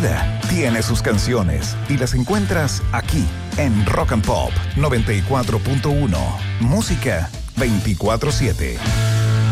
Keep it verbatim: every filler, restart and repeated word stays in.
vida tiene sus canciones y las encuentras aquí en Rock and Pop noventa y cuatro punto uno. Música veinticuatro siete.